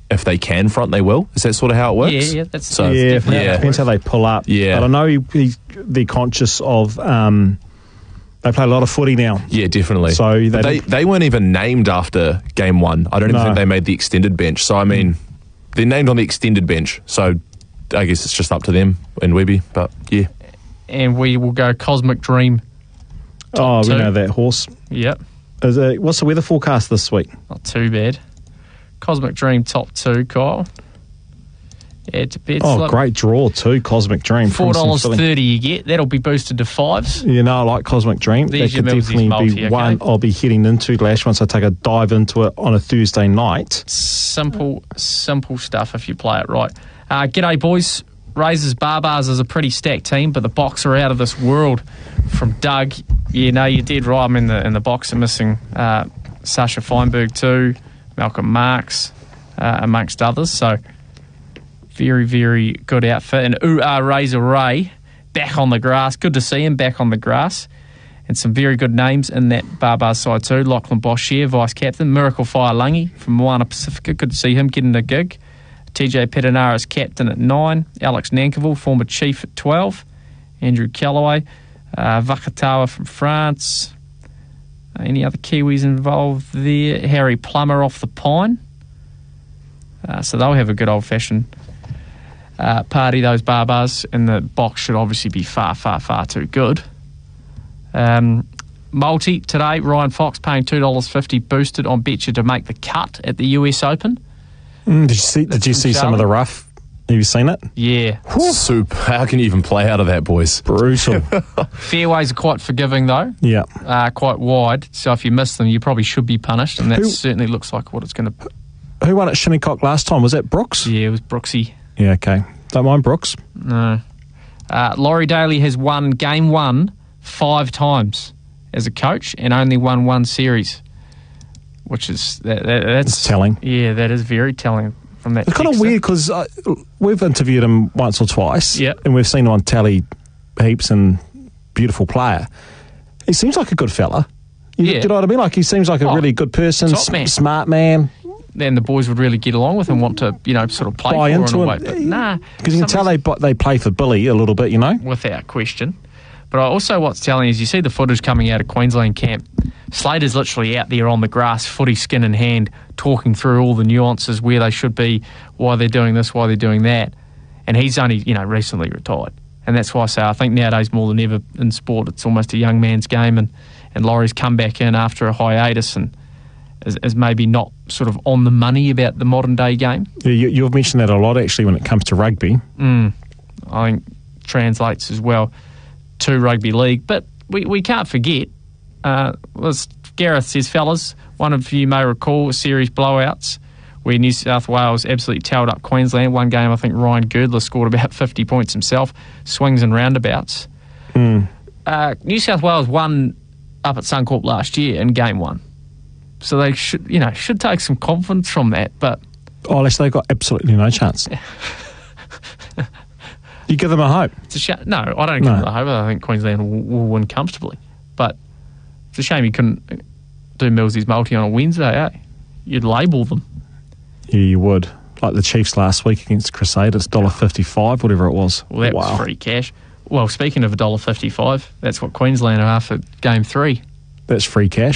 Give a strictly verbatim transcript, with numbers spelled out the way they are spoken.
if they can front, they will. Is that sort of how it works? Yeah, yeah, that's so, that's yeah, definitely yeah. how it depends how works. they pull up. Yeah. But I know he, he's, they're conscious of... Um, they play a lot of footy now. Yeah, definitely. So they But they, don't- they weren't even named after game one. I don't even No. think they made the extended bench. So, I mean, they're named on the extended bench. So, I guess it's just up to them and Webby. But, yeah. And we will go Cosmic Dream. Oh, two. we know that horse. Yep, Is it, what's the weather forecast this week? not too bad. Cosmic Dream top two, Kyle. Yeah, it's a bit Oh, slow. great draw too, Cosmic Dream. Four from dollars some filling. thirty you get. That'll be boosted to fives. You know, I like Cosmic Dream. There's that could your Millsies definitely multi, be okay? one I'll be heading into, Lash, once I take a dive into it on a Thursday night. Simple, simple stuff if you play it right. Uh, g'day, boys. Razors Barbars is a pretty stacked team, but the box are out of this world. From Doug, yeah, no, you did right. I'm in the in the box. I'm missing uh, Sasha Feinberg too, Malcolm Marks, uh, amongst others. So very, very good outfit. And ooh, uh, Razor Ray back on the grass. Good to see him back on the grass. And some very good names in that Barbars side too. Lachlan Boshier, vice captain. Miracle Fire Lungi from Moana Pacifica. Good to see him getting a gig. T J Petinara's captain at nine. Alex Nankerville, former chief at twelve. Andrew Callaway. Uh, Vakatawa from France. Uh, any other Kiwis involved there? Harry Plummer off the Pine. Uh, so they'll have a good old-fashioned uh, party, those Barbars. And the box should obviously be far, far, far too good. Um, multi today, Ryan Fox paying two dollars fifty boosted on Betcha to make the cut at the U S Open. Mm, did you see? Did That's you from see some of Charlie. the rough? Have you seen it? Yeah. Soup. How can you even play out of that, boys? Brutal. Fairways are quite forgiving, though. Yeah. Uh, quite wide. So if you miss them, you probably should be punished. And that Who- certainly looks like what it's going to... Who won at Shinnecock last time? Was that Brooks? Yeah, it was Brooksy. Yeah. Okay. Don't mind Brooks. No. Uh, Laurie Daly has won game one five times as a coach and only won one series, which is... That, that, that's It's telling. Yeah, that is very telling from that. It's kind of texter. weird because uh, we've interviewed him once or twice, Yep. and we've seen him on telly heaps and beautiful player. He seems like a good fella. You, Yeah. Do you know what I mean? Like he seems like a Oh, really good person, top s- man. smart man. Then the boys would really get along with and want to, you know, sort of play Buy for into in a way. him. But nah. Because you can tell they bu- they play for Billy a little bit, you know. Without question. But also what's telling is you see the footage coming out of Queensland camp. Slater's literally out there on the grass, footy skin in hand, talking through all the nuances, where they should be, why they're doing this, why they're doing that. And he's only, you know, recently retired. And that's why I say I think nowadays more than ever in sport, it's almost a young man's game. And, and Laurie's come back in after a hiatus and is, is maybe not sort of on the money about the modern day game. Yeah, you, you've mentioned that a lot actually when it comes to rugby. Mm, I think translates as well to rugby league. But we, we can't forget, uh, as Gareth says, fellas, one of you may recall series blowouts where New South Wales absolutely towed up Queensland. One game, I think Ryan Girdler scored about fifty points himself, swings and roundabouts. Mm. Uh, New South Wales won up at Suncorp last year in game one. So they should, you know, should take some confidence from that. But Oh, unless they've got absolutely no chance. You give them a hope. it's a shame. No, I don't give No. them the hope. I think Queensland will, will win comfortably. But it's a shame you couldn't do Millsy's multi on a Wednesday, eh? You'd label them. Yeah, you would. Like the Chiefs last week against Crusaders, one dollar fifty-five, whatever it was. Well, that wow. was free cash. Well, speaking of one dollar fifty-five, that's what Queensland are after game three. That's free cash.